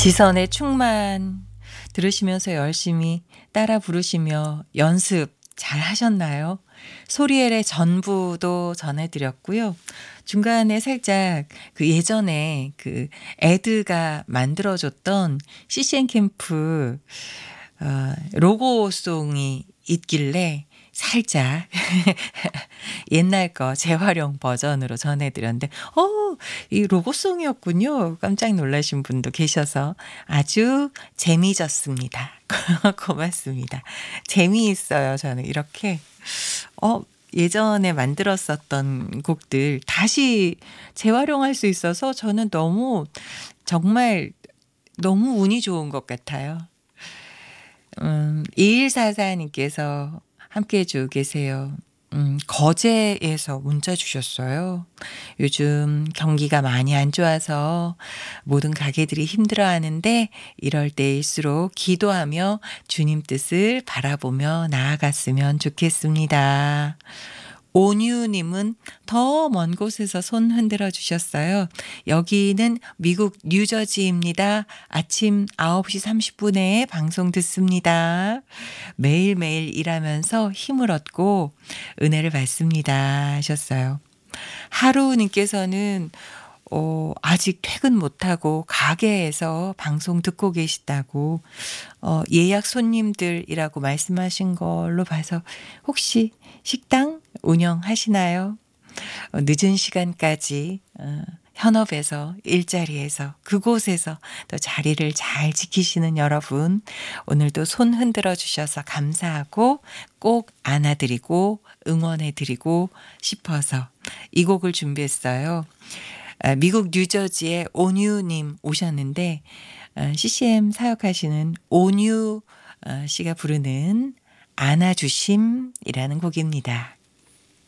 지선의 충만 들으시면서 열심히 따라 부르시며 연습 잘 하셨나요? 소리엘의 전부도 전해드렸고요. 중간에 살짝 그 예전에 그 에드가 만들어줬던 CCM 캠프 로고송이 있길래 살짝 옛날 거 재활용 버전으로 전해드렸는데 이 로고송이었군요. 깜짝 놀라신 분도 계셔서 아주 재미졌습니다. 고맙습니다. 재미있어요. 저는 이렇게 예전에 만들었었던 곡들 다시 재활용할 수 있어서 저는 너무 정말 너무 운이 좋은 것 같아요. 2144님께서 함께 해주고 계세요. 거제에서 문자 주셨어요. 요즘 경기가 많이 안 좋아서 모든 가게들이 힘들어하는데 이럴 때일수록 기도하며 주님 뜻을 바라보며 나아갔으면 좋겠습니다. 오뉴님은 더 먼 곳에서 손 흔들어 주셨어요. 여기는 미국 뉴저지입니다. 아침 9시 30분에 방송 듣습니다. 매일매일 일하면서 힘을 얻고 은혜를 받습니다 하셨어요. 하루님께서는 아직 퇴근 못하고 가게에서 방송 듣고 계시다고 예약 손님들이라고 말씀하신 걸로 봐서 혹시 식당 운영하시나요? 늦은 시간까지 현업에서 일자리에서 그곳에서 또 자리를 잘 지키시는 여러분 오늘도 손 흔들어 주셔서 감사하고 꼭 안아드리고 응원해드리고 싶어서 이 곡을 준비했어요. 미국 뉴저지의 오뉴님 오셨는데 CCM 사역하시는 오뉴 씨가 부르는 안아주심이라는 곡입니다.